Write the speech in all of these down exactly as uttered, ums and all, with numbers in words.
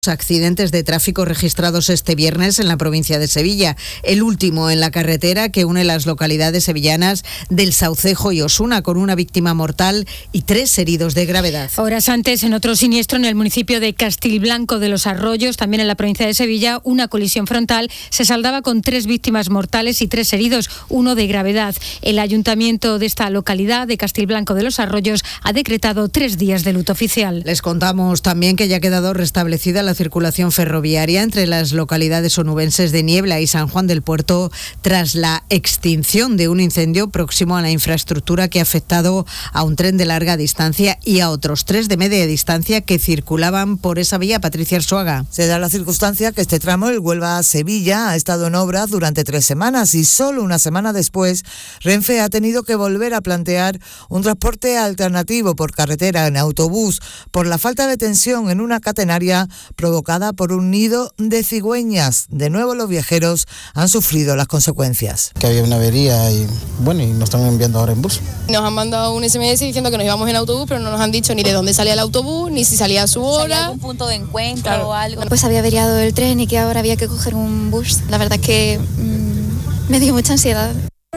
Accidentes de tráfico registrados este viernes en la provincia de Sevilla. El último en la carretera que une las localidades sevillanas del Saucejo y Osuna, con una víctima mortal y tres heridos de gravedad. Horas antes, en otro siniestro en el municipio de Castilblanco de los Arroyos, también en la provincia de Sevilla, una colisión frontal se saldaba con tres víctimas mortales y tres heridos, uno de gravedad. El ayuntamiento de esta localidad, de Castilblanco de los Arroyos, ha decretado tres días de luto oficial. Les contamos también que ya ha quedado restablecida la La circulación ferroviaria entre las localidades onubenses de Niebla y San Juan del Puerto tras la extinción de un incendio próximo a la infraestructura que ha afectado a un tren de larga distancia y a otros tres de media distancia que circulaban por esa vía. Patricia Arzuaga. Se da la circunstancia que este tramo, el Huelva-Sevilla, ha estado en obra durante tres semanas y solo una semana después Renfe ha tenido que volver a plantear un transporte alternativo por carretera en autobús por la falta de tensión en una catenaria provocada por un nido de cigüeñas. De nuevo los viajeros han sufrido las consecuencias. Que había una avería y bueno, y nos están enviando ahora en bus. Nos han mandado un ese eme ese diciendo que nos íbamos en autobús, pero no nos han dicho ni de dónde salía el autobús, ni si salía a su hora. ¿Salía algún punto de encuentro claro. o algo? Pues había averiado el tren y que ahora había que coger un bus. La verdad es que mmm, me dio mucha ansiedad.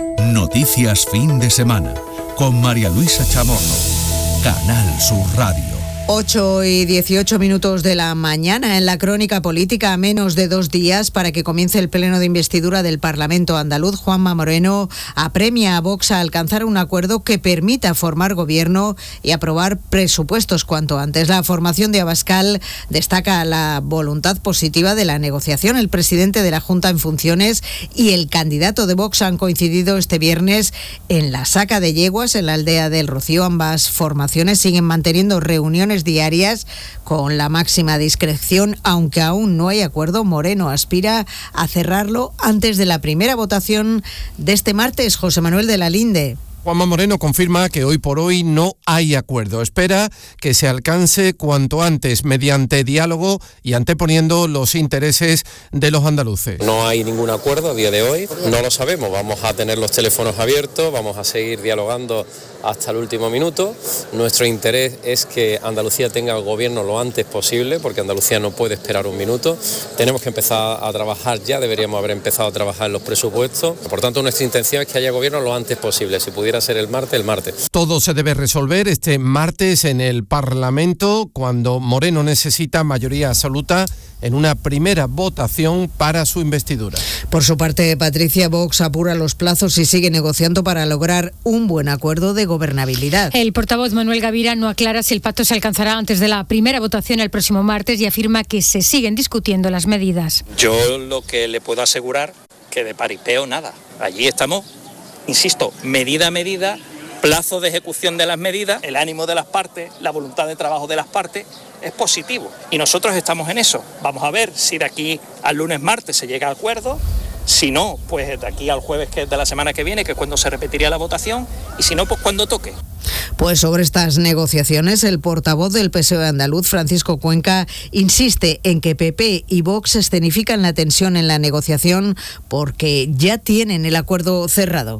Noticias fin de semana con María Luisa Chamorro, Canal Sur Radio. ocho y dieciocho minutos de la mañana. En la crónica política, a menos de dos días para que comience el pleno de investidura del Parlamento andaluz, Juanma Moreno apremia a Vox a alcanzar un acuerdo que permita formar gobierno y aprobar presupuestos cuanto antes. La formación de Abascal destaca la voluntad positiva de la negociación. El presidente de la Junta en funciones y el candidato de Vox han coincidido este viernes en la Saca de Yeguas, en la aldea del Rocío. Ambas formaciones siguen manteniendo reuniones diarias con la máxima discreción, aunque aún no hay acuerdo. Moreno aspira a cerrarlo antes de la primera votación de este martes. José Manuel de la Linde. Juanma Moreno confirma que hoy por hoy no hay acuerdo. Espera que se alcance cuanto antes mediante diálogo y anteponiendo los intereses de los andaluces. No hay ningún acuerdo a día de hoy, no lo sabemos. Vamos a tener los teléfonos abiertos, vamos a seguir dialogando hasta el último minuto. Nuestro interés es que Andalucía tenga el gobierno lo antes posible, porque Andalucía no puede esperar un minuto. Tenemos que empezar a trabajar ya, deberíamos haber empezado a trabajar en los presupuestos. Por tanto, nuestra intención es que haya gobierno lo antes posible. Si pudiera ser el martes, el martes. Todo se debe resolver este martes en el Parlamento, cuando Moreno necesita mayoría absoluta en una primera votación para su investidura. Por su parte, Patricia, Vox apura los plazos y sigue negociando para lograr un buen acuerdo de gobernabilidad. El portavoz Manuel Gavira no aclara si el pacto se alcanzará antes de la primera votación el próximo martes y afirma que se siguen discutiendo las medidas. Yo lo que le puedo asegurar que de paripeo nada. Allí estamos, insisto, medida a medida, plazo de ejecución de las medidas, el ánimo de las partes, la voluntad de trabajo de las partes es positivo y nosotros estamos en eso. Vamos a ver si de aquí al lunes, martes se llega a acuerdo. Si no, pues de aquí al jueves que es de la semana que viene, que es cuando se repetiría la votación, y si no, pues cuando toque. Pues sobre estas negociaciones, el portavoz del P S O E andaluz, Francisco Cuenca, insiste en que P P y Vox escenifican la tensión en la negociación porque ya tienen el acuerdo cerrado.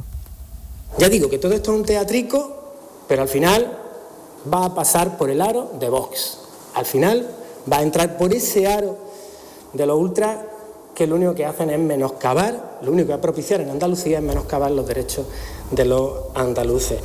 Ya digo que todo esto es un teatrico, pero al final va a pasar por el aro de Vox. Al final va a entrar por ese aro de los ultras, que lo único que hacen es menoscabar, lo único que va a propiciar en Andalucía es menoscabar los derechos de los andaluces.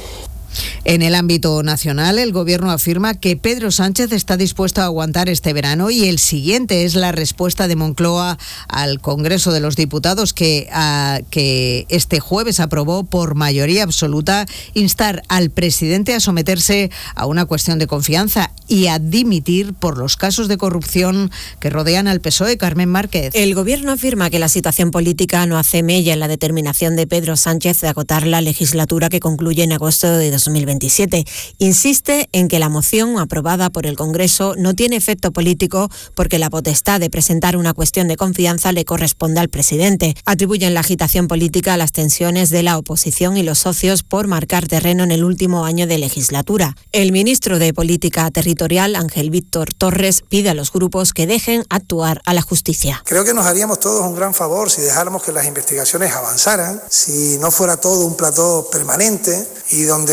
En el ámbito nacional, el Gobierno afirma que Pedro Sánchez está dispuesto a aguantar este verano y el siguiente es la respuesta de Moncloa al Congreso de los Diputados que, a, que este jueves aprobó por mayoría absoluta instar al presidente a someterse a una cuestión de confianza y a dimitir por los casos de corrupción que rodean al P S O E. Carmen Márquez. El Gobierno afirma que la situación política no hace mella en la determinación de Pedro Sánchez de acotar la legislatura que concluye en agosto de dos mil veintisiete. Insiste en que la moción aprobada por el Congreso no tiene efecto político porque la potestad de presentar una cuestión de confianza le corresponde al presidente. Atribuyen la agitación política a las tensiones de la oposición y los socios por marcar terreno en el último año de legislatura. El ministro de Política Territorial, Ángel Víctor Torres, pide a los grupos que dejen actuar a la justicia. Creo que nos haríamos todos un gran favor si dejáramos que las investigaciones avanzaran, si no fuera todo un plató permanente y donde en el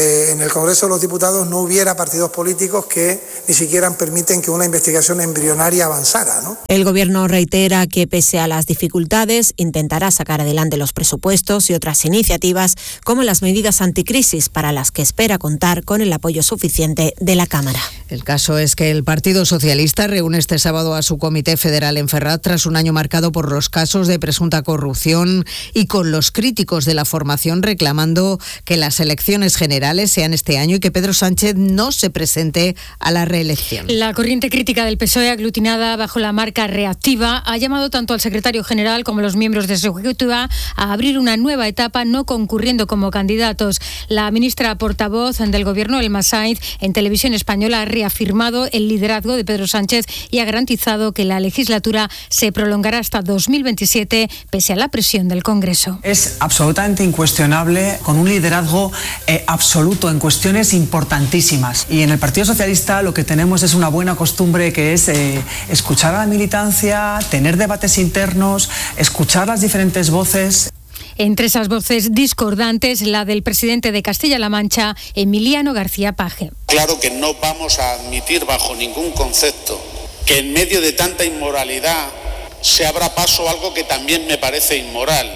el Congreso de los Diputados no hubiera partidos políticos que ni siquiera permiten que una investigación embrionaria avanzara, ¿no? El Gobierno reitera que, pese a las dificultades, intentará sacar adelante los presupuestos y otras iniciativas, como las medidas anticrisis, para las que espera contar con el apoyo suficiente de la Cámara. El caso es que el Partido Socialista reúne este sábado a su Comité Federal en Ferraz tras un año marcado por los casos de presunta corrupción y con los críticos de la formación reclamando que las elecciones generales sean este año y que Pedro Sánchez no se presente a la reelección. La corriente crítica del P S O E, aglutinada bajo la marca Reactiva, ha llamado tanto al secretario general como a los miembros de su ejecutiva a abrir una nueva etapa no concurriendo como candidatos. La ministra portavoz del Gobierno, Elma Sainz, en Televisión Española ha reafirmado el liderazgo de Pedro Sánchez y ha garantizado que la legislatura se prolongará hasta dos mil veintisiete pese a la presión del Congreso. Es absolutamente incuestionable, con un liderazgo eh, absoluto en cuestiones importantísimas. Y en el Partido Socialista lo que tenemos es una buena costumbre, que es eh, escuchar a la militancia, tener debates internos, escuchar las diferentes voces. Entre esas voces discordantes, la del presidente de Castilla-La Mancha, Emiliano García Paje. Claro que no vamos a admitir bajo ningún concepto que en medio de tanta inmoralidad se abra paso a algo que también me parece inmoral,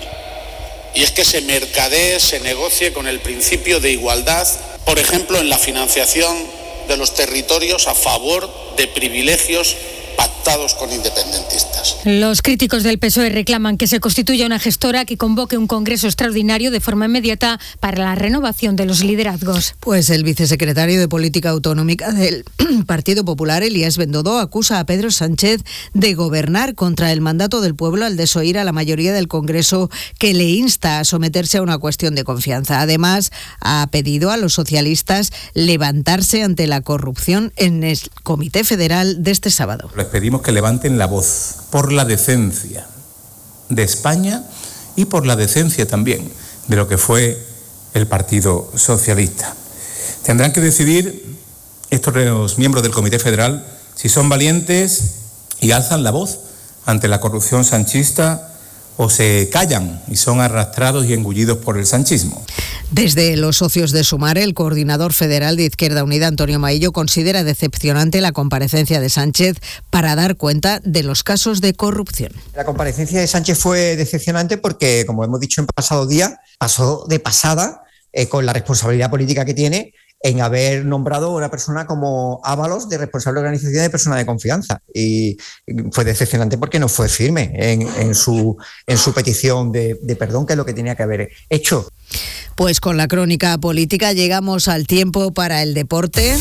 y es que se mercadee, se negocie con el principio de igualdad, por ejemplo, en la financiación de los territorios a favor de privilegios pactados con independentistas. Los críticos del P S O E reclaman que se constituya una gestora que convoque un congreso extraordinario de forma inmediata para la renovación de los liderazgos. Pues el vicesecretario de Política Autonómica del Partido Popular, Elías Bendodo, acusa a Pedro Sánchez de gobernar contra el mandato del pueblo al desoír a la mayoría del Congreso, que le insta a someterse a una cuestión de confianza. Además, ha pedido a los socialistas levantarse ante la corrupción en el Comité Federal de este sábado. Les pedimos que levanten la voz por la decencia de España y por la decencia también de lo que fue el Partido Socialista. Tendrán que decidir estos los miembros del Comité Federal si son valientes y alzan la voz ante la corrupción sanchista, o se callan y son arrastrados y engullidos por el sanchismo. Desde los socios de Sumar, el coordinador federal de Izquierda Unida, Antonio Maillo, considera decepcionante la comparecencia de Sánchez para dar cuenta de los casos de corrupción. La comparecencia de Sánchez fue decepcionante porque, como hemos dicho en pasado día, pasó de pasada eh, con la responsabilidad política que tiene en haber nombrado a una persona como Ábalos de responsable de organización de persona de confianza. Y fue decepcionante porque no fue firme en, en, su, en su petición de, de perdón, que es lo que tenía que haber hecho. Pues con la crónica política llegamos al tiempo para el deporte.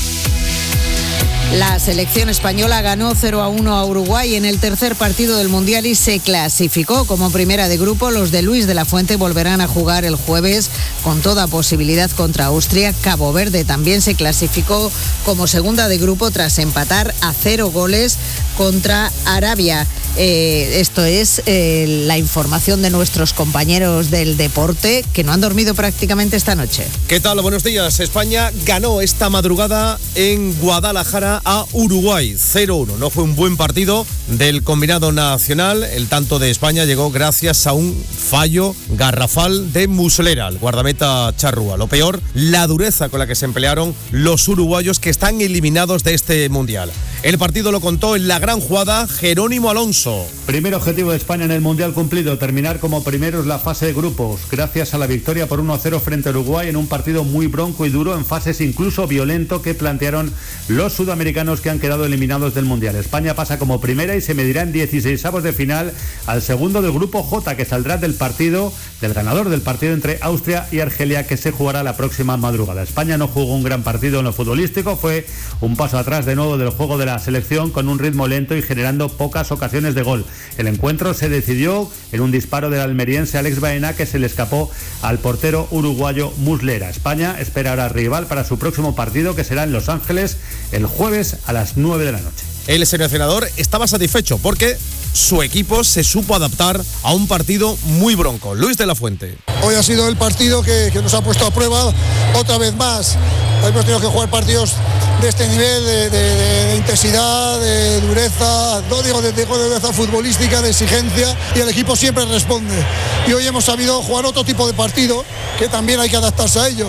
La selección española ganó cero a uno a Uruguay en el tercer partido del Mundial y se clasificó como primera de grupo. Los de Luis de la Fuente volverán a jugar el jueves con toda posibilidad contra Austria. Cabo Verde también se clasificó como segunda de grupo tras empatar a cero goles contra Arabia. Eh, esto es eh, la información de nuestros compañeros del deporte, que no han dormido prácticamente esta noche. ¿Qué tal? Buenos días. España ganó esta madrugada en Guadalajara a Uruguay cero uno. No fue un buen partido del combinado nacional. El tanto de España llegó gracias a un fallo garrafal de Muslera, el guardameta charrúa. Lo peor, la dureza con la que se emplearon los uruguayos, que están eliminados de este mundial. El partido lo contó en la gran jugada Jerónimo Alonso. Primer objetivo de España en el mundial cumplido, terminar como primeros la fase de grupos, gracias a la victoria por uno a cero frente a Uruguay en un partido muy bronco y duro, en fases incluso violento, que plantearon los sudamericanos, que han quedado eliminados del mundial. España pasa como primera y se medirá en dieciseisavos de final al segundo del grupo J, que saldrá del partido, del ganador del partido entre Austria y Argelia, que se jugará la próxima madrugada. España no jugó un gran partido en lo futbolístico, fue un paso atrás de nuevo del juego de la selección, con un ritmo lento y generando pocas ocasiones de gol. El encuentro se decidió en un disparo del almeriense Alex Baena, que se le escapó al portero uruguayo Muslera. España espera ahora rival para su próximo partido, que será en Los Ángeles el jueves a las nueve de la noche. El seleccionador estaba satisfecho porque su equipo se supo adaptar a un partido muy bronco. Luis de la Fuente. Hoy ha sido el partido que, que nos ha puesto a prueba otra vez más. Hemos tenido que jugar partidos de este nivel, de, de, de intensidad, de dureza, no digo de, de dureza futbolística, de exigencia, y el equipo siempre responde. Y hoy hemos sabido jugar otro tipo de partido, que también hay que adaptarse a ello.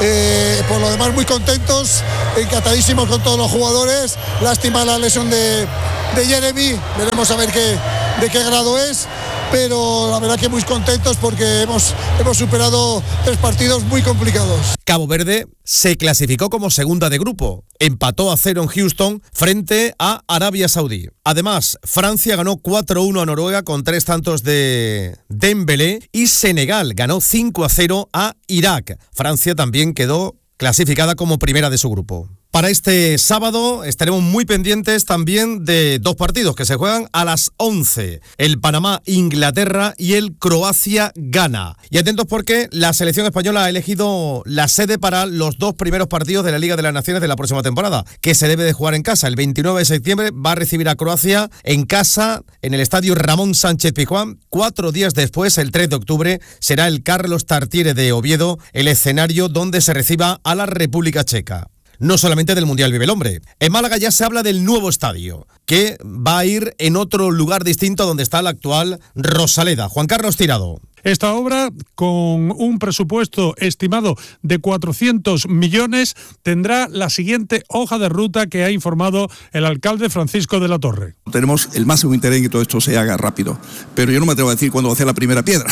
Eh, por lo demás, muy contentos, encantadísimos con todos los jugadores. Lástima la lesión de, de Jeremy, veremos a ver qué, de qué grado es, pero la verdad que muy contentos porque hemos, hemos superado tres partidos muy complicados. Cabo Verde se clasificó como segunda de grupo, empató a cero en Houston frente a Arabia Saudí. Además, Francia ganó cuatro uno a Noruega con tres tantos de Dembélé y Senegal ganó cinco a cero a Irak. Francia también quedó clasificada como primera de su grupo. Para este sábado estaremos muy pendientes también de dos partidos que se juegan a las once. El Panamá-Inglaterra y el Croacia-Ghana. Y atentos porque la selección española ha elegido la sede para los dos primeros partidos de la Liga de las Naciones de la próxima temporada, que se debe de jugar en casa. El veintinueve de septiembre va a recibir a Croacia en casa en el estadio Ramón Sánchez Pizjuán. Cuatro días después, el tres de octubre, será el Carlos Tartiere de Oviedo el escenario donde se reciba a la República Checa. No solamente del Mundial vive el hombre. En Málaga ya se habla del nuevo estadio, que va a ir en otro lugar distinto a donde está la actual Rosaleda. Juan Carlos Tirado. Esta obra, con un presupuesto estimado de cuatrocientos millones, tendrá la siguiente hoja de ruta que ha informado el alcalde Francisco de la Torre. Tenemos el máximo interés en que todo esto se haga rápido, pero yo no me atrevo a decir cuándo va a hacer la primera piedra.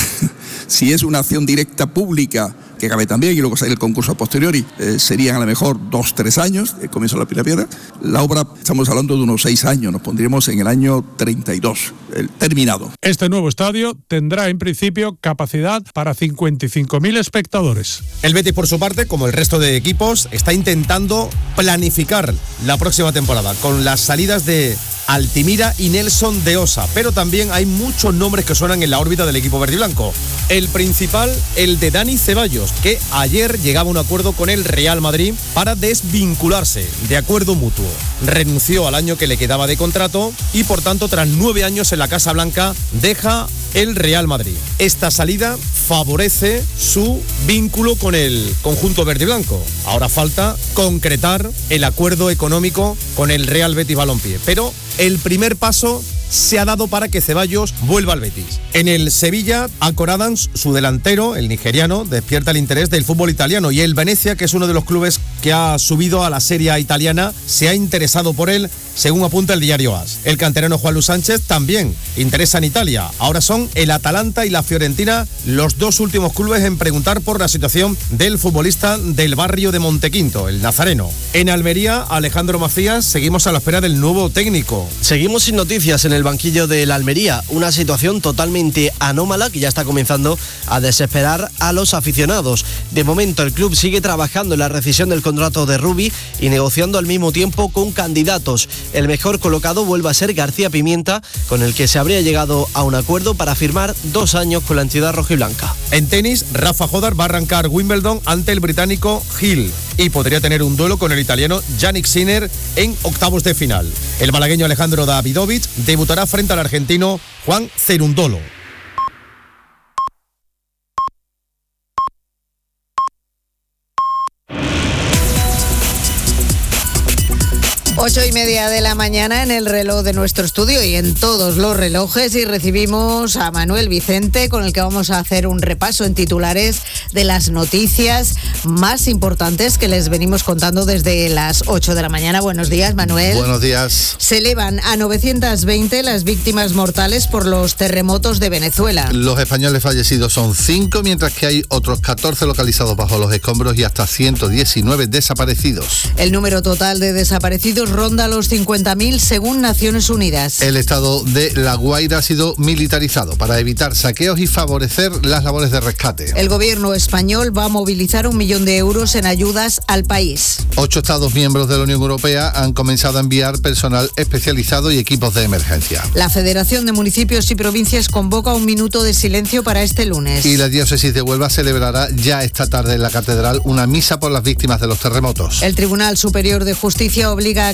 Si es una acción directa pública, que cabe también, y luego sale el concurso a posteriori, eh, serían a lo mejor dos, tres años, el comienzo de la primera piedra. La obra, estamos hablando de unos seis años, nos pondríamos en el año treinta y dos, el terminado. Este nuevo estadio tendrá en principio capacidad para cincuenta y cinco mil espectadores. El Betis, por su parte, como el resto de equipos, está intentando planificar la próxima temporada con las salidas de Altimira y Nelson de Osa, pero también hay muchos nombres que suenan en la órbita del equipo verde y blanco. El principal, el de Dani Ceballos, que ayer llegaba a un acuerdo con el Real Madrid para desvincularse de acuerdo mutuo. Renunció al año que le quedaba de contrato y, por tanto, tras nueve años en la Casa Blanca, deja el Real Madrid. Esta salida favorece su vínculo con el conjunto verde y blanco. Ahora falta concretar el acuerdo económico con el Real Betis Balompié, pero el primer paso se ha dado para que Ceballos vuelva al Betis. En el Sevilla, Alcor Adams, su delantero, el nigeriano, despierta el interés del fútbol italiano, y el Venecia, que es uno de los clubes que ha subido a la Serie A italiana, se ha interesado por él, según apunta el diario AS. El canterano Juan Luis Sánchez también interesa en Italia. Ahora son el Atalanta y la Fiorentina los dos últimos clubes en preguntar por la situación del futbolista del barrio de Montequinto, el nazareno. En Almería, Alejandro Macías, seguimos a la espera del nuevo técnico. Seguimos sin noticias en el banquillo del Almería, una situación totalmente anómala que ya está comenzando a desesperar a los aficionados. De momento, el club sigue trabajando en la rescisión del contrato de Rubi y negociando al mismo tiempo con candidatos. El mejor colocado vuelve a ser García Pimienta, con el que se habría llegado a un acuerdo para firmar dos años con la entidad rojiblanca. En tenis, Rafa Jodar va a arrancar Wimbledon ante el británico Hill y podría tener un duelo con el italiano Yannick Sinner en octavos de final. El malagueño Alejandro Davidovich debutará frente al argentino Juan Cerundolo. Ocho y media de la mañana en el reloj de nuestro estudio y en todos los relojes, y recibimos a Manuel Vicente, con el que vamos a hacer un repaso en titulares de las noticias más importantes que les venimos contando desde las ocho de la mañana. Buenos días, Manuel. Buenos días. Se elevan a novecientas veinte las víctimas mortales por los terremotos de Venezuela. Los españoles fallecidos son cinco, mientras que hay otros catorce localizados bajo los escombros y hasta ciento diecinueve desaparecidos. El número total de desaparecidos ronda los cincuenta mil según Naciones Unidas. El estado de La Guaira ha sido militarizado para evitar saqueos y favorecer las labores de rescate. El gobierno español va a movilizar un millón de euros en ayudas al país. Ocho Estados miembros de la Unión Europea han comenzado a enviar personal especializado y equipos de emergencia. La Federación de Municipios y Provincias convoca un minuto de silencio para este lunes. Y la diócesis de Huelva celebrará ya esta tarde en la catedral una misa por las víctimas de los terremotos. El Tribunal Superior de Justicia obliga a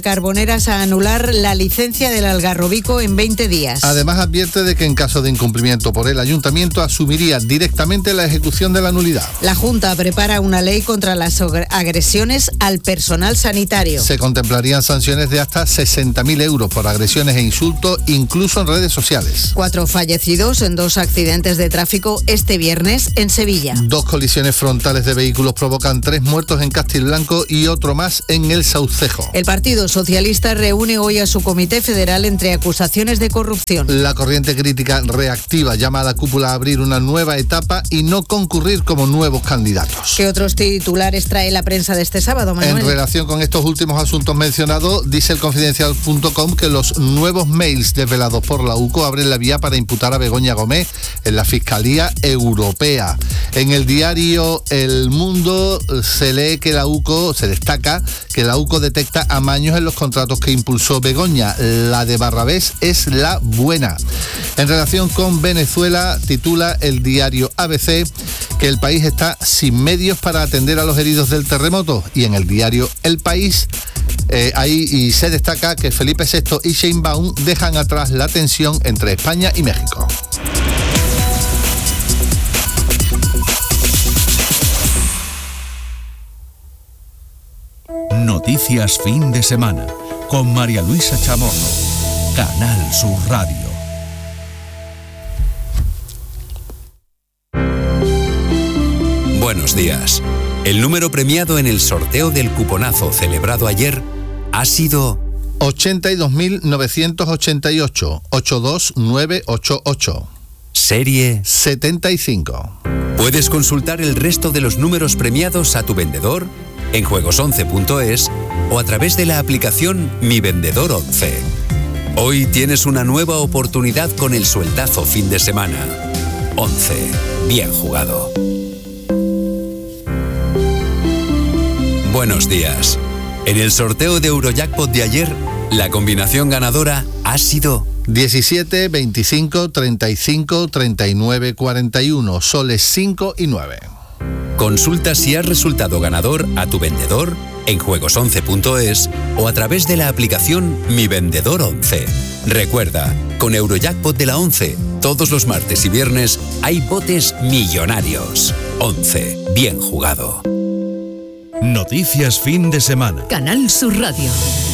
Carboneras a anular la licencia del Algarrobico en veinte días. Además, advierte de que en caso de incumplimiento por el ayuntamiento asumiría directamente la ejecución de la nulidad. La Junta prepara una ley contra las agresiones al personal sanitario. Se contemplarían sanciones de hasta sesenta mil euros por agresiones e insultos, incluso en redes sociales. Cuatro fallecidos en dos accidentes de tráfico este viernes en Sevilla. Dos colisiones frontales de vehículos provocan tres muertos en Castilblanco y otro más en El Saucejo. El Partido Socialista reúne hoy a su comité federal entre acusaciones de corrupción. La corriente crítica reactiva llama a la cúpula a abrir una nueva etapa y no concurrir como nuevos candidatos. ¿Qué otros titulares trae la prensa de este sábado, Manuel? En relación con estos últimos asuntos mencionados, dice el confidencial punto com que los nuevos mails desvelados por la U C O abren la vía para imputar a Begoña Gómez en la Fiscalía Europea. En el diario El Mundo se lee que la U C O, se destaca que la U C O detecta amaños en los contratos que impulsó Begoña. La de Barrabés es la buena. En relación con Venezuela, titula el diario A B C que el país está sin medios para atender a los heridos del terremoto. Y en el diario El País, eh, ahí y se destaca que Felipe sexto y Sheinbaum dejan atrás la tensión entre España y México. Noticias fin de semana con María Luisa Chamorro, Canal Sur Radio. Buenos días. El número premiado en el sorteo del cuponazo celebrado ayer ha sido ochenta y dos mil novecientos ochenta y ocho, ochenta y dos mil novecientos ochenta y ocho. Serie setenta y cinco. Puedes consultar el resto de los números premiados a tu vendedor en juegos once punto es o a través de la aplicación Mi Vendedor once. Hoy tienes una nueva oportunidad con el sueldazo fin de semana. once. Bien jugado. Buenos días. En el sorteo de Eurojackpot de ayer, la combinación ganadora ha sido diecisiete, veinticinco, treinta y cinco, treinta y nueve, cuarenta y uno, soles cinco y nueve. Consulta si has resultado ganador a tu vendedor en juegos once punto es o a través de la aplicación Mi Vendedor once. Recuerda, con Eurojackpot de la once, todos los martes y viernes hay botes millonarios. once. Bien jugado. Noticias fin de semana. Canal Sur Radio.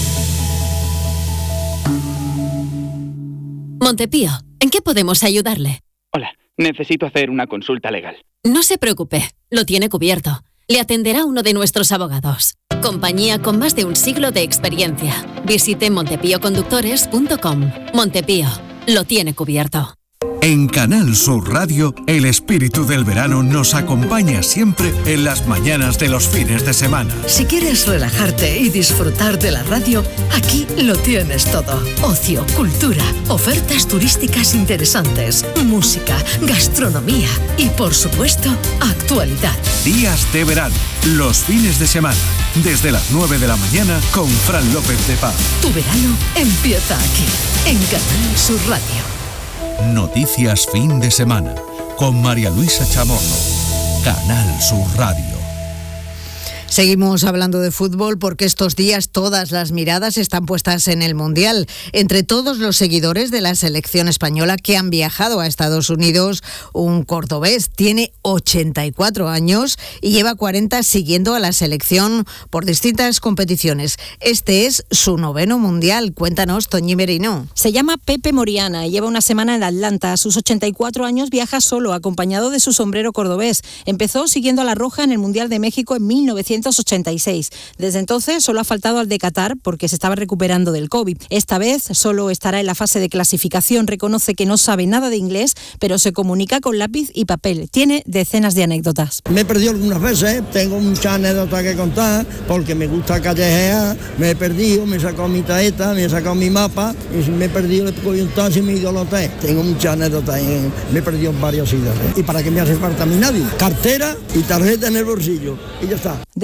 Montepío, ¿en qué podemos ayudarle? Hola, necesito hacer una consulta legal. No se preocupe, lo tiene cubierto. Le atenderá uno de nuestros abogados. Compañía con más de un siglo de experiencia. Visite montepío conductores punto com. Montepío, lo tiene cubierto. En Canal Sur Radio, el espíritu del verano nos acompaña siempre en las mañanas de los fines de semana. Si quieres relajarte y disfrutar de la radio, aquí lo tienes todo. Ocio, cultura, ofertas turísticas interesantes, música, gastronomía y, por supuesto, actualidad. Días de verano, los fines de semana, desde las nueve de la mañana con Fran López de Paz. Tu verano empieza aquí, en Canal Sur Radio. Noticias fin de semana con María Luisa Chamorro, Canal Sur Radio. Seguimos hablando de fútbol porque estos días todas las miradas están puestas en el Mundial. Entre todos los seguidores de la selección española que han viajado a Estados Unidos, un cordobés tiene ochenta y cuatro años y lleva cuarenta siguiendo a la selección por distintas competiciones. Este es su noveno Mundial. Cuéntanos, Toñi Merino. Se llama Pepe Moriana y lleva una semana en Atlanta. A sus ochenta y cuatro años viaja solo, acompañado de su sombrero cordobés. Empezó siguiendo a la Roja en el Mundial de México en mil novecientos ochenta y seis. Desde entonces solo ha faltado al de Qatar porque se estaba recuperando del COVID. Esta vez solo estará en la fase de clasificación. Reconoce que no sabe nada de inglés, pero se comunica con lápiz y papel. Tiene decenas de anécdotas. Me he perdido algunas veces, tengo muchas anécdotas que contar porque me gusta callejear, me he perdido, me he sacado mi tarjeta, me he sacado mi mapa y si me he perdido le pongo un taxi y me he ido al hotel. Tengo muchas anécdotas, en, me he perdido en varias ciudades. ¿Y para qué me hace falta a mí nadie? Cartera y tarjeta en el bolsillo y ya está. De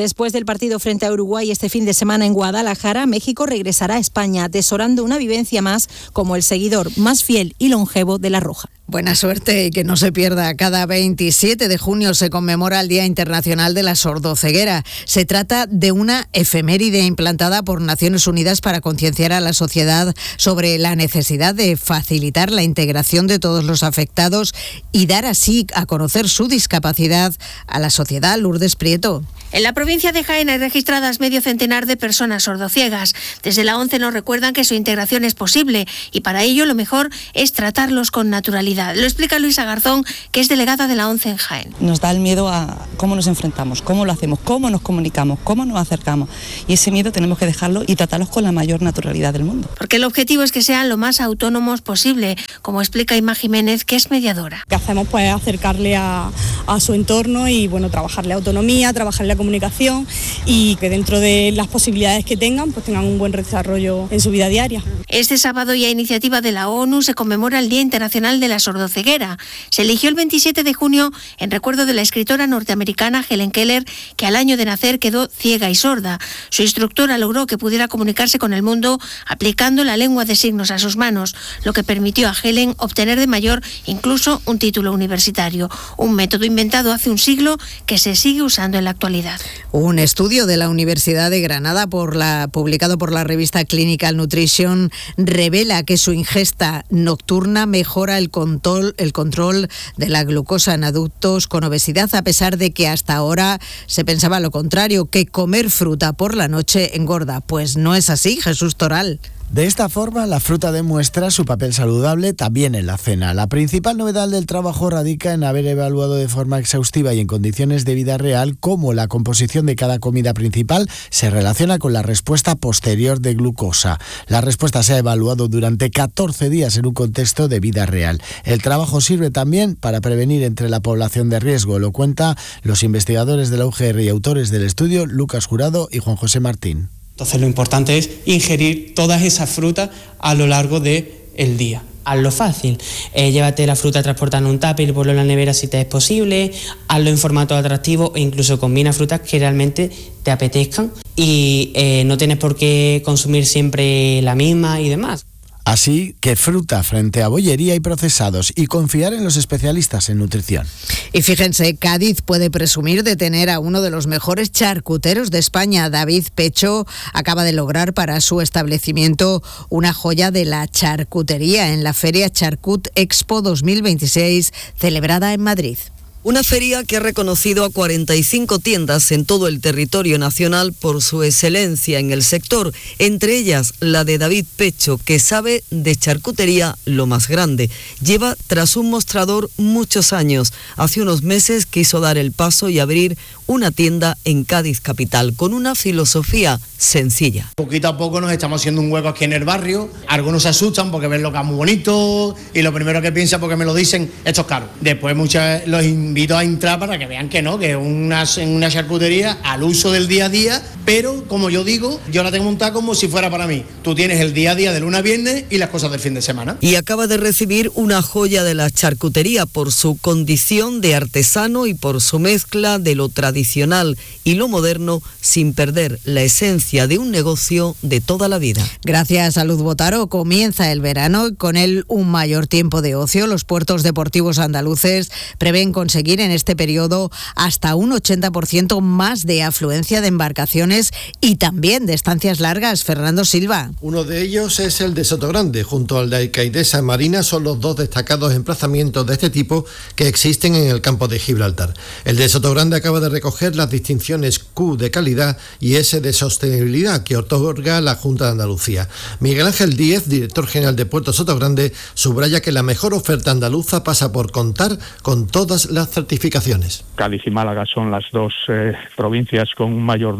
Después del partido frente a Uruguay este fin de semana en Guadalajara, México regresará a España, atesorando una vivencia más como el seguidor más fiel y longevo de la Roja. Buena suerte y que no se pierda. Cada veintisiete de junio se conmemora el Día Internacional de la Sordoceguera. Se trata de una efeméride implantada por Naciones Unidas para concienciar a la sociedad sobre la necesidad de facilitar la integración de todos los afectados y dar así a conocer su discapacidad a la sociedad. Lourdes Prieto. En la provincia de Jaén hay registradas medio centenar de personas sordociegas. Desde la ONCE nos recuerdan que su integración es posible y para ello lo mejor es tratarlos con naturalidad. Lo explica Luisa Garzón, que es delegada de la ONCE en Jaén. Nos da el miedo a cómo nos enfrentamos, cómo lo hacemos, cómo nos comunicamos, cómo nos acercamos. Y ese miedo tenemos que dejarlo y tratarlos con la mayor naturalidad del mundo. Porque el objetivo es que sean lo más autónomos posible, como explica Ima Jiménez, que es mediadora. Lo que hacemos pues acercarle a, a su entorno y bueno, trabajarle autonomía, trabajarle comunicación y que dentro de las posibilidades que tengan, pues tengan un buen desarrollo en su vida diaria. Este sábado y a iniciativa de la ONU se conmemora el Día Internacional de la Sordoceguera. Se eligió el veintisiete de junio en recuerdo de la escritora norteamericana Helen Keller, que al año de nacer quedó ciega y sorda. Su instructora logró que pudiera comunicarse con el mundo aplicando la lengua de signos a sus manos, lo que permitió a Helen obtener de mayor incluso un título universitario, un método inventado hace un siglo que se sigue usando en la actualidad. Un estudio de la Universidad de Granada por la, publicado por la revista Clinical Nutrition revela que su ingesta nocturna mejora el control, el control de la glucosa en adultos con obesidad, a pesar de que hasta ahora se pensaba lo contrario, que comer fruta por la noche engorda. Pues no es así, Jesús Toral. De esta forma, la fruta demuestra su papel saludable también en la cena. La principal novedad del trabajo radica en haber evaluado de forma exhaustiva y en condiciones de vida real cómo la composición de cada comida principal se relaciona con la respuesta posterior de glucosa. La respuesta se ha evaluado durante catorce días en un contexto de vida real. El trabajo sirve también para prevenir entre la población de riesgo, lo cuentan los investigadores de la U G R y autores del estudio, Lucas Jurado y Juan José Martín. Entonces lo importante es ingerir todas esas frutas a lo largo del día. Hazlo fácil, eh, llévate la fruta transportada en un tupper y ponlo en la nevera si te es posible, hazlo en formato atractivo e incluso combina frutas que realmente te apetezcan y eh, no tienes por qué consumir siempre la misma y demás. Así que fruta frente a bollería y procesados y confiar en los especialistas en nutrición. Y fíjense, Cádiz puede presumir de tener a uno de los mejores charcuteros de España. David Pecho acaba de lograr para su establecimiento una joya de la charcutería en la Feria Charcut Expo dos mil veintiséis, celebrada en Madrid. Una feria que ha reconocido a cuarenta y cinco tiendas en todo el territorio nacional por su excelencia en el sector, entre ellas la de David Pecho, que sabe de charcutería lo más grande. Lleva tras un mostrador muchos años. Hace unos meses quiso dar el paso y abrir una tienda en Cádiz capital, con una filosofía sencilla. Poquito a poco nos estamos haciendo un hueco aquí en el barrio. Algunos se asustan porque ven lo que es muy bonito y lo primero que piensan porque me lo dicen, esto es caro. Después muchos los invito a entrar para que vean que no, que es una, una charcutería al uso del día a día, pero como yo digo, yo la tengo montada como si fuera para mí. Tú tienes el día a día de lunes a viernes y las cosas del fin de semana. Y acaba de recibir una joya de la charcutería por su condición de artesano y por su mezcla de lo tradicional y lo moderno sin perder la esencia de un negocio de toda la vida. Gracias a Luz Botaro, comienza el verano y con él un mayor tiempo de ocio. Los puertos deportivos andaluces prevén conseguir en este periodo hasta un ochenta por ciento más de afluencia de embarcaciones y también de estancias largas. Fernando Silva. Uno de ellos es el de Sotogrande, junto al de Alcaidesa Marina, son los dos destacados emplazamientos de este tipo que existen en el campo de Gibraltar. El de Sotogrande acaba de recoger las distinciones Q de calidad y S de sostenibilidad que otorga la Junta de Andalucía. Miguel Ángel Díez, director general de Puerto Sotogrande, subraya que la mejor oferta andaluza pasa por contar con todas las certificaciones. Cádiz y Málaga son las dos eh, provincias con un mayor número de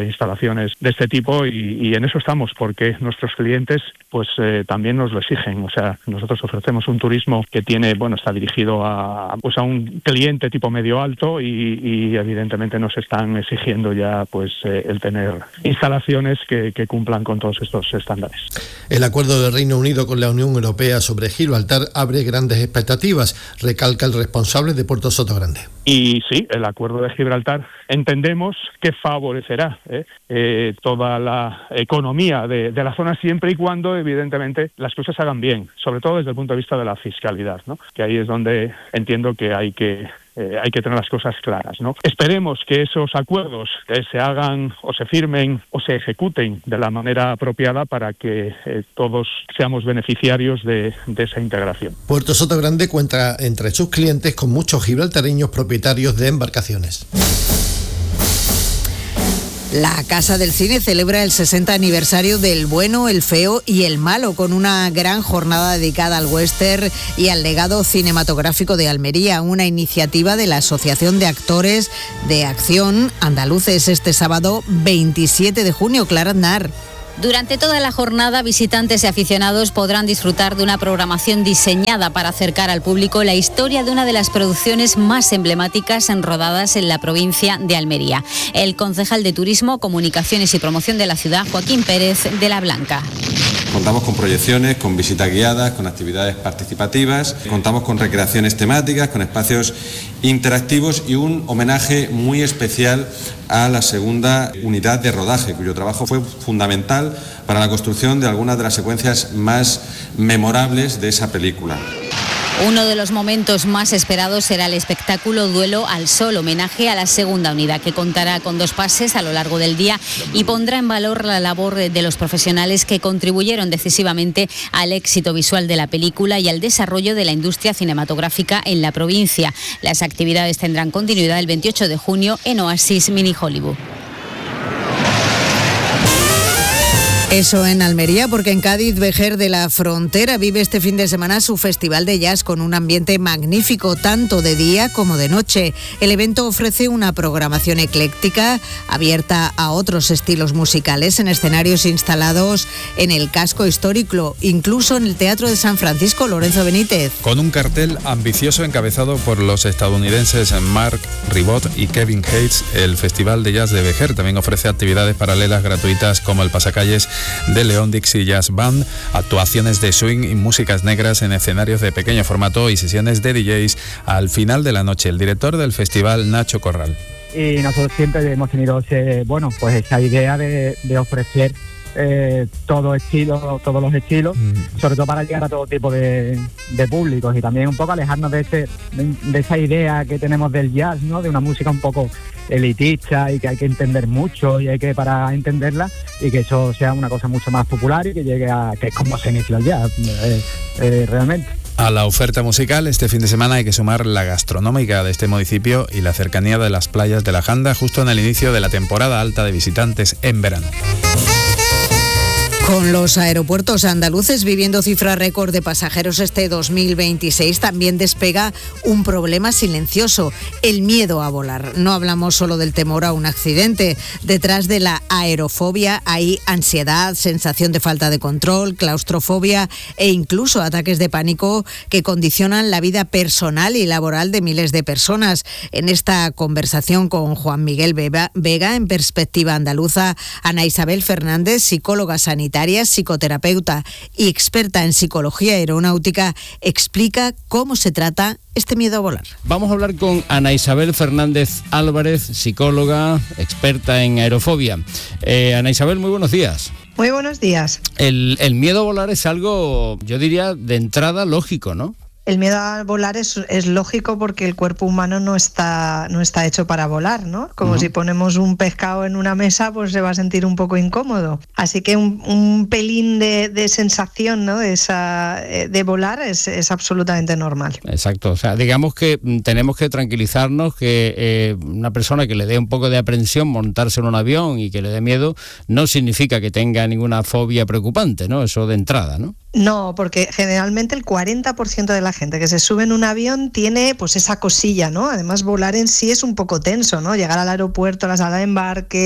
instalaciones de este tipo y, y en eso estamos, porque nuestros clientes pues eh, también nos lo exigen. O sea, nosotros ofrecemos un turismo que tiene, bueno, está dirigido a pues a un cliente tipo medio alto y, y evidentemente nos están exigiendo ya pues eh, el tener instalaciones que, que cumplan con todos estos estándares. El acuerdo del Reino Unido con la Unión Europea sobre Gibraltar abre grandes expectativas, recalca el responsable de Puerto Sotogrande. Y sí, el acuerdo de Gibraltar entendemos que favorecerá ¿eh? Eh, toda la economía de, de la zona siempre y cuando evidentemente las cosas se hagan bien, sobre todo desde el punto de vista de la fiscalidad, ¿no? Que ahí es donde entiendo que hay que Eh, hay que tener las cosas claras, ¿no? Esperemos que esos acuerdos eh, se hagan o se firmen o se ejecuten de la manera apropiada para que eh, todos seamos beneficiarios de, de esa integración. Puerto Sotogrande cuenta entre sus clientes con muchos gibraltareños propietarios de embarcaciones. La Casa del Cine celebra el sesenta aniversario del Bueno, el Feo y el Malo, con una gran jornada dedicada al western y al legado cinematográfico de Almería, una iniciativa de la Asociación de Actores de Acción Andaluces este sábado veintisiete de junio. Clara Aznar. Durante toda la jornada, visitantes y aficionados podrán disfrutar de una programación diseñada para acercar al público la historia de una de las producciones más emblemáticas rodadas en la provincia de Almería. El concejal de Turismo, Comunicaciones y Promoción de la ciudad, Joaquín Pérez de la Blanca. Contamos con proyecciones, con visitas guiadas, con actividades participativas, contamos con recreaciones temáticas, con espacios interactivos y un homenaje muy especial a la segunda unidad de rodaje, cuyo trabajo fue fundamental para la construcción de algunas de las secuencias más memorables de esa película. Uno de los momentos más esperados será el espectáculo Duelo al Sol, homenaje a la segunda unidad, que contará con dos pases a lo largo del día y pondrá en valor la labor de los profesionales que contribuyeron decisivamente al éxito visual de la película y al desarrollo de la industria cinematográfica en la provincia. Las actividades tendrán continuidad el veintiocho de junio en Oasis Mini Hollywood. Eso en Almería, porque en Cádiz, Vejer de la Frontera vive este fin de semana su festival de jazz con un ambiente magnífico, tanto de día como de noche. El evento ofrece una programación ecléctica, abierta a otros estilos musicales, en escenarios instalados en el casco histórico, incluso en el Teatro de San Francisco. Lorenzo Benítez. Con un cartel ambicioso encabezado por los estadounidenses Mark Ribot y Kevin Hayes, el Festival de Jazz de Vejer también ofrece actividades paralelas gratuitas como el pasacalles de León Dixie Jazz Band, actuaciones de swing y músicas negras en escenarios de pequeño formato y sesiones de D Js al final de la noche. El director del festival, Nacho Corral. Y nosotros siempre hemos tenido ese, bueno, pues esa idea de, de ofrecer eh, todo estilo, todos los estilos, mm. sobre todo para llegar a todo tipo de, de públicos y también un poco alejarnos de, ese, de, de esa idea que tenemos del jazz, ¿no? De una música un poco elitista y que hay que entender mucho y hay que para entenderla y que eso sea una cosa mucho más popular y que llegue a que es como se inició el jazz eh, eh, realmente. A la oferta musical este fin de semana hay que sumar la gastronómica de este municipio y la cercanía de las playas de la Janda justo en el inicio de la temporada alta de visitantes en verano. Con los aeropuertos andaluces viviendo cifra récord de pasajeros este dos mil veintiséis, también despega un problema silencioso, el miedo a volar. No hablamos solo del temor a un accidente. Detrás de la aerofobia hay ansiedad, sensación de falta de control, claustrofobia e incluso ataques de pánico que condicionan la vida personal y laboral de miles de personas. En esta conversación con Juan Miguel Vega, en Perspectiva Andaluza, Ana Isabel Fernández, psicóloga sanitaria, psicoterapeuta y experta en psicología aeronáutica, explica cómo se trata este miedo a volar. Vamos a hablar con Ana Isabel Fernández Álvarez, psicóloga, experta en aerofobia. Eh, Ana Isabel, muy buenos días. Muy buenos días. El, el miedo a volar es algo, yo diría, de entrada lógico, ¿no? El miedo a volar es, es lógico porque el cuerpo humano no está, no está hecho para volar, ¿no? Como uh-huh. si ponemos un pescado en una mesa, pues se va a sentir un poco incómodo. Así que un, un pelín de, de sensación, ¿no? de, esa, de volar es, es absolutamente normal. Exacto. O sea, digamos que tenemos que tranquilizarnos que eh, una persona que le dé un poco de aprensión montarse en un avión y que le dé miedo no significa que tenga ninguna fobia preocupante, ¿no? Eso de entrada, ¿no? No, porque generalmente el cuarenta por ciento de la gente que se sube en un avión tiene pues esa cosilla, ¿no? Además, volar en sí es un poco tenso, ¿no? Llegar al aeropuerto, a la sala de embarque,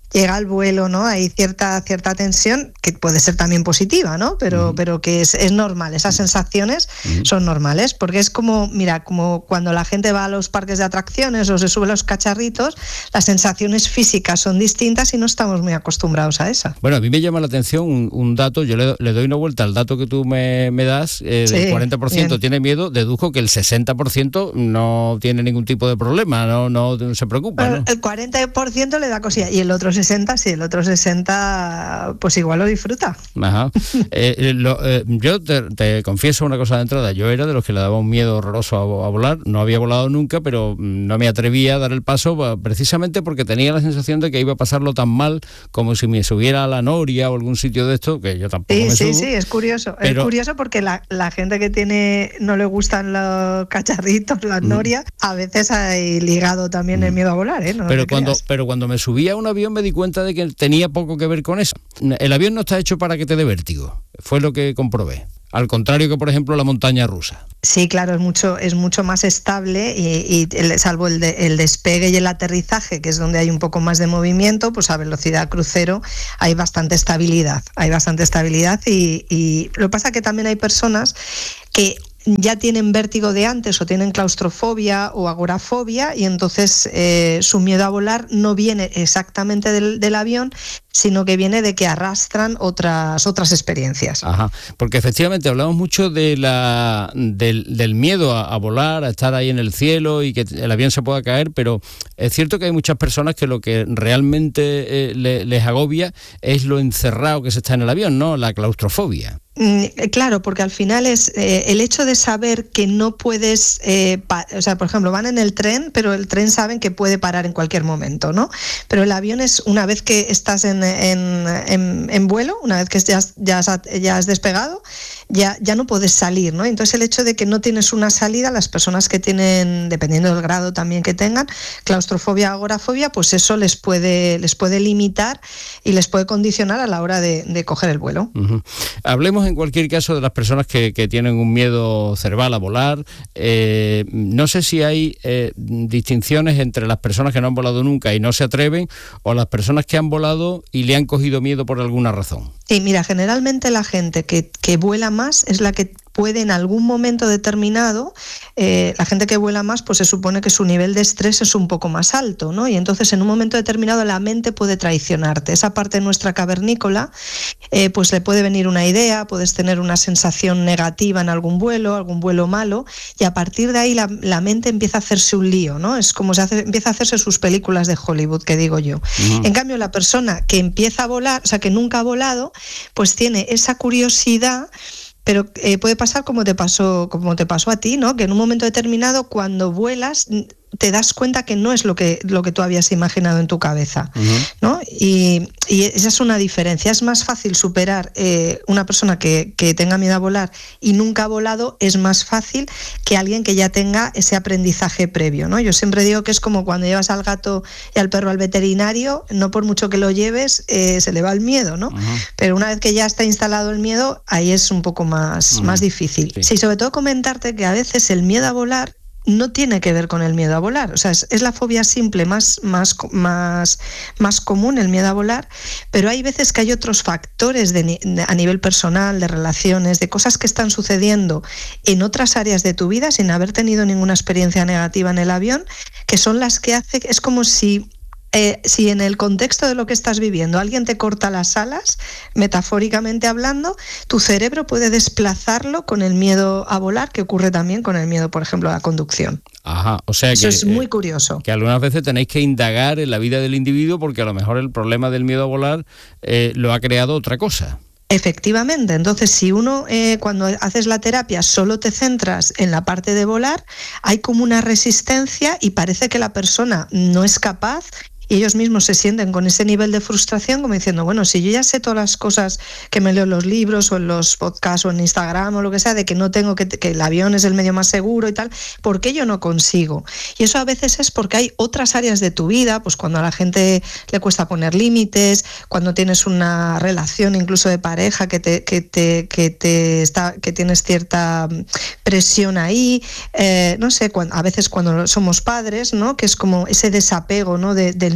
llega el vuelo, ¿no? Hay cierta, cierta tensión que puede ser también positiva, ¿no? Pero, uh-huh. pero que es, es normal, esas sensaciones uh-huh. son normales, porque es como, mira, como cuando la gente va a los parques de atracciones o se sube a los cacharritos, las sensaciones físicas son distintas y no estamos muy acostumbrados a esa. Bueno, a mí me llama la atención un, un dato, yo le, le doy una vuelta al dato que tú me, me das, eh, sí, del cuarenta por ciento bien. Tiene miedo, deduzco que el sesenta por ciento no tiene ningún tipo de problema, no, no, no se preocupa, ¿no? El cuarenta por ciento le da cosilla y el otro sesenta, sí, el otro sesenta pues igual lo disfruta. Ajá. Eh, lo, eh, yo te, te confieso una cosa de entrada, yo era de los que le daba un miedo horroroso a, a volar, no había volado nunca, pero no me atrevía a dar el paso precisamente porque tenía la sensación de que iba a pasarlo tan mal como si me subiera a la Noria o algún sitio de esto, que yo tampoco sí, me sí, subo. Sí, sí, es curioso, pero... es curioso porque la, la gente que tiene no le gustan los cacharritos, las mm. Norias, a veces hay ligado también mm. el miedo a volar, ¿eh? No pero cuando pero cuando me subí a un avión me di cuenta de que tenía poco que ver con eso. El avión no está hecho para que te dé vértigo, fue lo que comprobé. Al contrario que, por ejemplo, la montaña rusa. Sí, claro, es mucho, es mucho más estable y, y el, salvo el, de, el despegue y el aterrizaje, que es donde hay un poco más de movimiento, pues a velocidad crucero hay bastante estabilidad, hay bastante estabilidad y, y lo que pasa es que también hay personas que ya tienen vértigo de antes o tienen claustrofobia o agorafobia y entonces eh, su miedo a volar no viene exactamente del, del avión, sino que viene de que arrastran otras otras experiencias. Ajá, porque efectivamente hablamos mucho de la del, del miedo a, a volar, a estar ahí en el cielo y que el avión se pueda caer, pero es cierto que hay muchas personas que lo que realmente eh, le, les agobia es lo encerrado que se está en el avión, ¿no? La claustrofobia. Claro, porque al final es eh, el hecho de saber que no puedes, eh, pa- o sea, por ejemplo, van en el tren, pero el tren saben que puede parar en cualquier momento, ¿no? Pero el avión es una vez que estás en, en, en, en vuelo, una vez que ya, ya, has, ya has despegado, ya, ya no puedes salir, ¿no? Entonces el hecho de que no tienes una salida, las personas que tienen, dependiendo del grado también que tengan, claustrofobia, agorafobia, pues eso les puede, les puede limitar y les puede condicionar a la hora de, de coger el vuelo. Uh-huh. Hablemos en cualquier caso de las personas que, que tienen un miedo cerval a volar. Eh, no sé si hay eh, distinciones entre las personas que no han volado nunca y no se atreven o las personas que han volado y le han cogido miedo por alguna razón. Sí, mira, generalmente la gente que, que vuela más es la que puede en algún momento determinado, eh, la gente que vuela más, pues se supone que su nivel de estrés es un poco más alto, ¿no? Y entonces en un momento determinado la mente puede traicionarte. Esa parte nuestra cavernícola, eh, pues le puede venir una idea, puedes tener una sensación negativa en algún vuelo, algún vuelo malo, y a partir de ahí la, la mente empieza a hacerse un lío, ¿no? Es como se hace, empieza a hacerse sus películas de Hollywood, que digo yo. Uh-huh. En cambio, la persona que empieza a volar, o sea, que nunca ha volado, pues tiene esa curiosidad. Pero eh, puede pasar como te pasó, como te pasó a ti, ¿no? Que en un momento determinado, cuando vuelas, te das cuenta que no es lo que, lo que tú habías imaginado en tu cabeza, uh-huh. ¿no? Y, y esa es una diferencia. Es más fácil superar eh, una persona que, que tenga miedo a volar y nunca ha volado, es más fácil que alguien que ya tenga ese aprendizaje previo, ¿no? Yo siempre digo que es como cuando llevas al gato y al perro al veterinario, no por mucho que lo lleves, eh, se le va el miedo, ¿no? Uh-huh. Pero una vez que ya está instalado el miedo, ahí es un poco más, uh-huh. más difícil. Sí. Sí, sobre todo comentarte que a veces el miedo a volar no tiene que ver con el miedo a volar, o sea, es, es la fobia simple más, más, más, más común, el miedo a volar, pero hay veces que hay otros factores de, de, a nivel personal, de relaciones, de cosas que están sucediendo en otras áreas de tu vida sin haber tenido ninguna experiencia negativa en el avión, que son las que hace, es como si... Eh, si en el contexto de lo que estás viviendo alguien te corta las alas, metafóricamente hablando, tu cerebro puede desplazarlo con el miedo a volar, que ocurre también con el miedo, por ejemplo, a la conducción. Ajá, o sea que, eso es muy curioso. Que algunas veces tenéis que indagar en la vida del individuo porque a lo mejor el problema del miedo a volar eh, lo ha creado otra cosa. Efectivamente, entonces si uno eh, cuando haces la terapia solo te centras en la parte de volar, hay como una resistencia y parece que la persona no es capaz. Y ellos mismos se sienten con ese nivel de frustración como diciendo, bueno, si yo ya sé todas las cosas que me leo en los libros o en los podcasts o en Instagram o lo que sea, de que no tengo que, que el avión es el medio más seguro y tal, ¿por qué yo no consigo? Y eso a veces es porque hay otras áreas de tu vida, pues cuando a la gente le cuesta poner límites, cuando tienes una relación incluso de pareja que te, que te, que te está, que tienes cierta presión ahí, eh, no sé, cuando, a veces cuando somos padres, ¿no? Que es como ese desapego, ¿no? De, del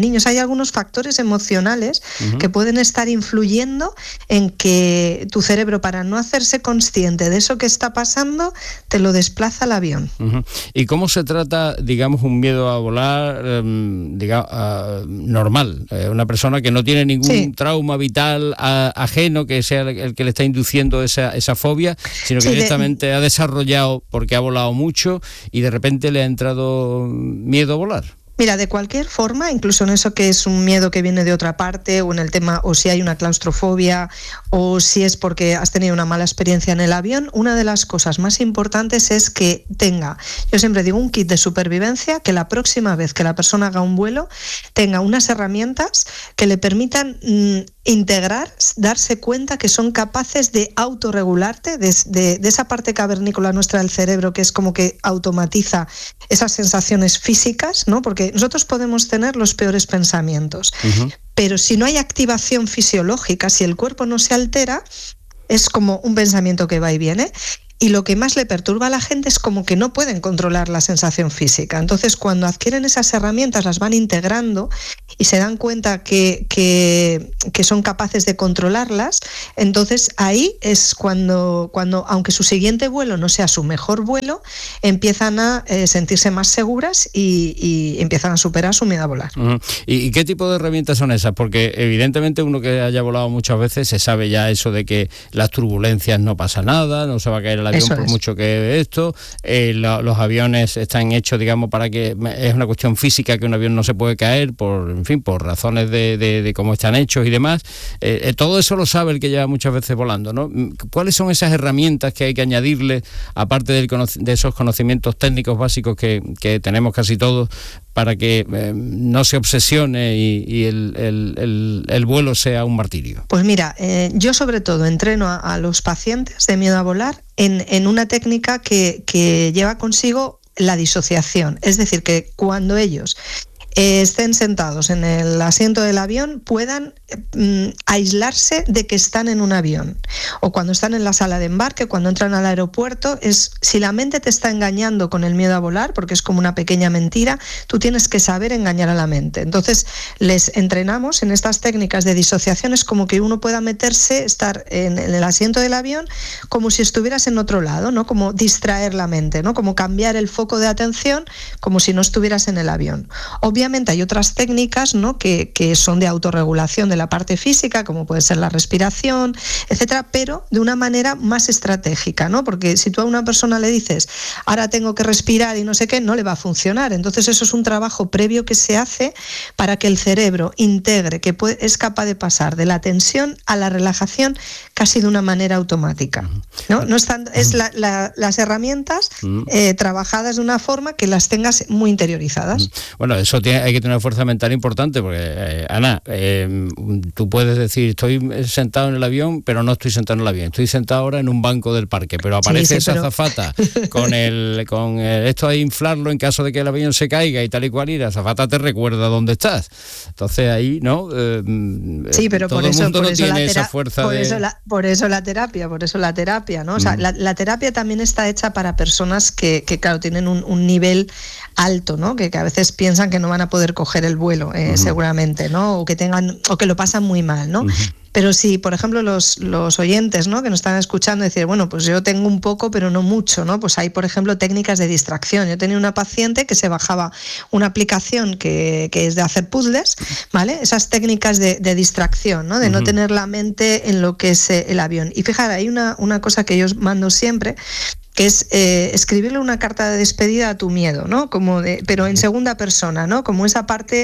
niños. Hay algunos factores emocionales uh-huh. que pueden estar influyendo en que tu cerebro, para no hacerse consciente de eso que está pasando, te lo desplaza al avión. Uh-huh. ¿Y cómo se trata, digamos, un miedo a volar eh, digamos, uh, normal? Eh, una persona que no tiene ningún sí. trauma vital a, ajeno que sea el, el que le está induciendo esa, esa fobia, sino que sí, directamente de... ha desarrollado porque ha volado mucho y de repente le ha entrado miedo a volar. Mira, de cualquier forma, incluso en eso que es un miedo que viene de otra parte, o en el tema, o si hay una claustrofobia, o si es porque has tenido una mala experiencia en el avión, una de las cosas más importantes es que tenga, yo siempre digo, un kit de supervivencia, que la próxima vez que la persona haga un vuelo, tenga unas herramientas que le permitan mmm, integrar, darse cuenta que son capaces de autorregularte, de, de, de esa parte cavernícola nuestra del cerebro, que es como que automatiza esas sensaciones físicas, ¿no? Porque nosotros podemos tener los peores pensamientos, uh-huh. pero si no hay activación fisiológica, si el cuerpo no se altera, es como un pensamiento que va y viene. Y lo que más le perturba a la gente es como que no pueden controlar la sensación física. Entonces, cuando adquieren esas herramientas, las van integrando y se dan cuenta que, que, que son capaces de controlarlas, entonces ahí es cuando, cuando, aunque su siguiente vuelo no sea su mejor vuelo, empiezan a eh, sentirse más seguras y, y empiezan a superar su miedo a volar. Uh-huh. ¿Y, ¿Y qué tipo de herramientas son esas? Porque evidentemente uno que haya volado muchas veces se sabe ya eso de que las turbulencias no pasa nada, no se va a caer el avión Eso por es. mucho que esto, eh, lo, los aviones están hechos, digamos, para que es una cuestión física que un avión no se puede caer por, en fin, por razones de, de, de cómo están hechos y demás. Eh, eh, todo eso lo sabe el que lleva muchas veces volando, ¿no? ¿Cuáles son esas herramientas que hay que añadirle, aparte del cono- de esos conocimientos técnicos básicos que, que tenemos casi todos, para que eh, no se obsesione y, y el, el, el, el vuelo sea un martirio? Pues mira, eh, yo sobre todo entreno a, a los pacientes de miedo a volar en, en una técnica que, que lleva consigo la disociación. Es decir, que cuando ellos eh, estén sentados en el asiento del avión puedan eh, aislarse de que están en un avión. O cuando están en la sala de embarque, cuando entran al aeropuerto, es si la mente te está engañando con el miedo a volar, porque es como una pequeña mentira, tú tienes que saber engañar a la mente. Entonces les entrenamos en estas técnicas de disociación, es como que uno pueda meterse, estar en, en el asiento del avión como si estuvieras en otro lado, ¿no? Como distraer la mente, ¿no? Como cambiar el foco de atención como si no estuvieras en el avión. Obviamente hay otras técnicas, ¿no? que, que son de autorregulación de la parte física, como puede ser la respiración, etcétera, pero de una manera más estratégica, ¿no? Porque si tú a una persona le dices, ahora tengo que respirar y no sé qué, no le va a funcionar. Entonces eso es un trabajo previo que se hace para que el cerebro integre, que puede, es capaz de pasar de la tensión a la relajación casi de una manera automática, ¿no? No están, es la, la, las herramientas eh, trabajadas de una forma que las tengas muy interiorizadas. Bueno, eso tiene, hay que tener una fuerza mental importante, porque eh, Ana, eh, tú puedes decir, estoy sentado en el avión, pero no estoy sentado en el avión, estoy sentado ahora en un banco del parque, pero aparece sí, sí, esa pero... azafata con el con el, esto de inflarlo en caso de que el avión se caiga y tal y cual, y la azafata te recuerda dónde estás. Entonces ahí, ¿no? Eh, sí, pero todo por el eso, mundo por no eso tiene la tera- esa fuerza por de... eso la, por eso la terapia, por eso la terapia, ¿no? O sea, mm. la, la terapia también está hecha para personas que, que claro, tienen un, un nivel alto, ¿no? Que, que a veces piensan que no van a poder coger el vuelo, eh, uh-huh. seguramente, ¿no? O que tengan, o que lo pasan muy mal, ¿no? Uh-huh. Pero si, por ejemplo, los, los oyentes, ¿no? que nos están escuchando decir, bueno, pues yo tengo un poco, pero no mucho, ¿no? Pues hay, por ejemplo, técnicas de distracción. Yo tenía una paciente que se bajaba una aplicación que, que es de hacer puzzles, ¿vale? Esas técnicas de, de distracción, ¿no? De uh-huh. no tener la mente en lo que es el avión. Y fíjate, hay una, una cosa que yo mando siempre, que es eh, escribirle una carta de despedida a tu miedo, ¿no? Como de, pero en segunda persona, ¿no? Como esa parte,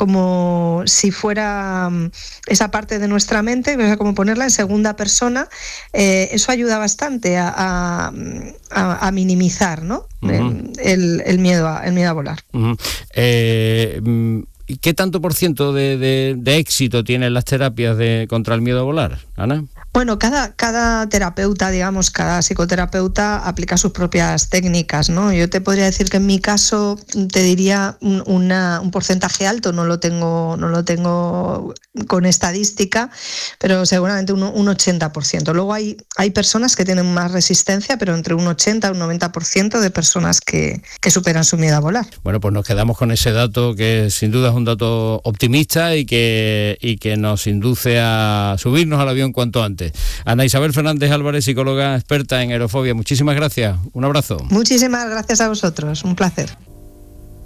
como si fuera um, esa parte de nuestra mente, o sea, como ponerla en segunda persona, eh, eso ayuda bastante a, a, a, a minimizar, ¿no? Uh-huh. el, el, miedo a, el miedo a volar. Uh-huh. Eh, ¿Qué tanto por ciento de, de, de éxito tienen las terapias de contra el miedo a volar, Ana. Bueno, cada, cada terapeuta, digamos, cada psicoterapeuta aplica sus propias técnicas, ¿no? Yo te podría decir que en mi caso te diría un, una, un porcentaje alto, no lo tengo, no lo tengo con estadística, pero seguramente un, un ochenta por ciento. Luego hay, hay personas que tienen más resistencia, pero entre un ochenta y un noventa por ciento de personas que, que superan su miedo a volar. Bueno, pues nos quedamos con ese dato que sin duda es un dato optimista y que, y que nos induce a subirnos al avión cuanto antes. Ana Isabel Fernández Álvarez, psicóloga experta en aerofobia, muchísimas gracias, un abrazo. Muchísimas gracias a vosotros, un placer.